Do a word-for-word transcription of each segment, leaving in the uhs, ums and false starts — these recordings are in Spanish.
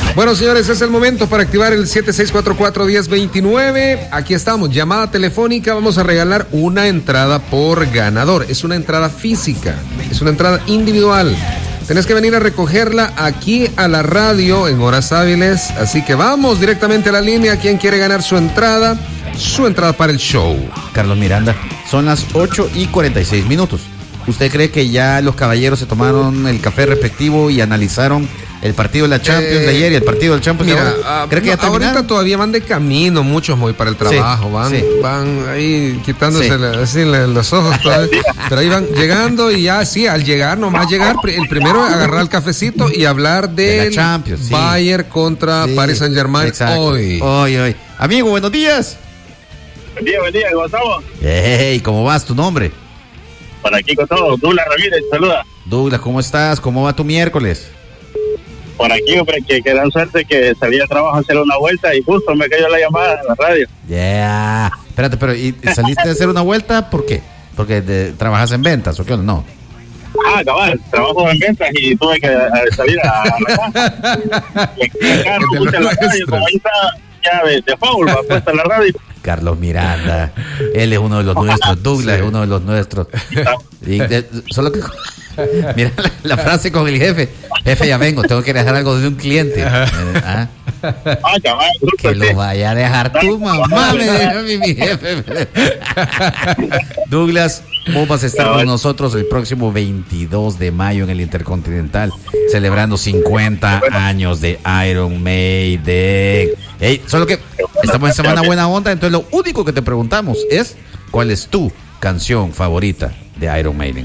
Bueno, señores, es el momento para activar el siete seis cuatro cuatro, uno cero dos nueve. Aquí estamos, llamada telefónica. Vamos a regalar una entrada por ganador. Es una entrada física, es una entrada individual. Tenés que venir a recogerla aquí a la radio en horas hábiles. Así que vamos directamente a la línea. ¿Quién quiere ganar su entrada? Su entrada para el show. Carlos Miranda, son las ocho y cuarenta y seis minutos. ¿Usted cree que ya los caballeros se tomaron el café respectivo y analizaron el partido de la Champions eh, de ayer y el partido del Champions mira, de ahora? ¿Cree no, que ya terminaron? Ahorita todavía van de camino, muchos muy para el trabajo, sí, van, sí. van ahí quitándose sí. la, así, la, los ojos todavía, pero ahí van llegando y ya sí, al llegar, nomás llegar, el primero agarrar el cafecito y hablar del de la Champions, sí. Bayern contra sí. Paris Saint Germain. Exacto. hoy. Hoy, hoy. Amigo, buenos días. Buen día, buen día, ¿cómo estamos? Hey, ¿cómo vas? ¿Tu nombre? Por aquí con todo, Douglas Ramírez, saluda. Douglas, ¿cómo estás? ¿Cómo va tu miércoles? Por aquí, hombre, que, que dan suerte que salí de trabajo a hacer una vuelta y justo me cayó la llamada en la radio. Yeah. Espérate, pero ¿y saliste a hacer una vuelta? ¿Por qué? ¿Porque te, trabajas en ventas o qué? No. Ah, cabal, trabajo en ventas y tuve que a, salir a, a la casa. Y el carro puse la radio, como ahí está ya de, de foul, va puesta la radio. Carlos Miranda, él es uno de los nuestros, Douglas sí. es uno de los nuestros. Y de, solo que mira la, la frase con el jefe, jefe ya vengo, tengo que dejar algo de un cliente. ¿Ah? Ah, cabal, que lo vaya a dejar tu mamá, me dijo mi, mi jefe. Douglas, vos vas a estar con nosotros el próximo veintidós de mayo en el Intercontinental, celebrando cincuenta años de Iron Maiden. Hey, solo que estamos en semana buena onda, entonces lo único que te preguntamos es ¿cuál es tu canción favorita de Iron Maiden?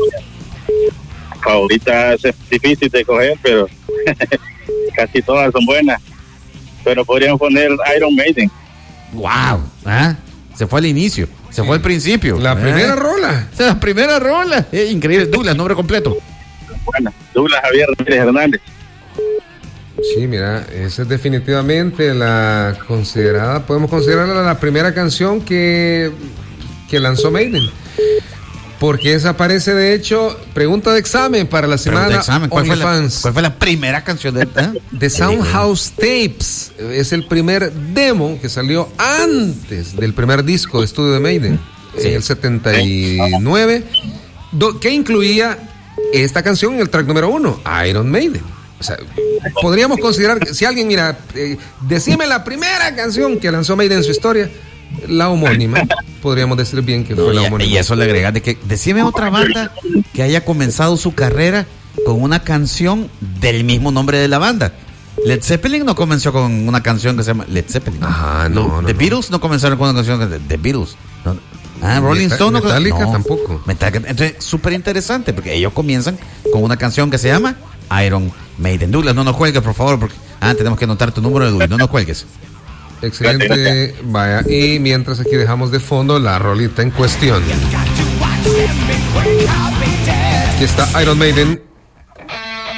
Favorita es difícil de coger, pero casi todas son buenas. Pero podrían poner Iron Maiden. Wow, ¿ah? Se fue al inicio, se fue al principio. La ¿eh? primera rola. La primera rola. Eh, increíble. Douglas, nombre completo. Bueno, Douglas Javier Ramírez Hernández. Sí, mira, esa es definitivamente la considerada, podemos considerarla la primera canción que, que lanzó Maiden. Porque esa aparece, de hecho, pregunta de examen para la semana. De examen. ¿Cuál, fue la, ¿Cuál fue la primera canción de esta? The Soundhouse Tapes. Es el primer demo que salió antes del primer disco de estudio de Maiden, sí. en el setenta y nueve, do, que incluía esta canción en el track número uno, Iron Maiden. O sea, podríamos considerar que si alguien, mira, eh, decime la primera canción que lanzó Maiden en su historia, la homónima, podríamos decir bien que fue la homónima. Y eso le agregas de que, decime otra banda que haya comenzado su carrera con una canción del mismo nombre de la banda. Led Zeppelin no comenzó con una canción que se llama Led Zeppelin. Ajá, no, no. The no, Beatles no comenzaron con una canción que se llama The Beatles. No. Ah, Rolling Stone no. Metallica no, tampoco. Metallica. Entonces, súper interesante porque ellos comienzan con una canción que se llama Iron Maiden. Douglas, no nos cuelgues, por favor, porque ah, tenemos que anotar tu número de Douglas. No nos cuelgues. Excelente, vaya, y mientras aquí dejamos de fondo la rolita en cuestión. Aquí está Iron Maiden